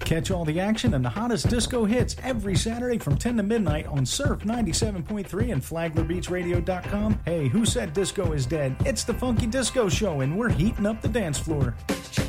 Catch all the action and the hottest disco hits every Saturday from 10 to midnight on Surf 97.3 and FlaglerBeachRadio.com. Hey, who said disco is dead? It's the Funky Disco Show, and we're heating up the dance floor.